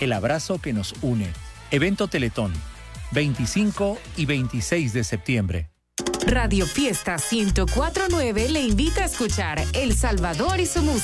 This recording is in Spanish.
el abrazo que nos une. Evento Teletón, 25 y 26 de septiembre. Radio Fiesta 104.9 le invita a escuchar El Salvador y su música.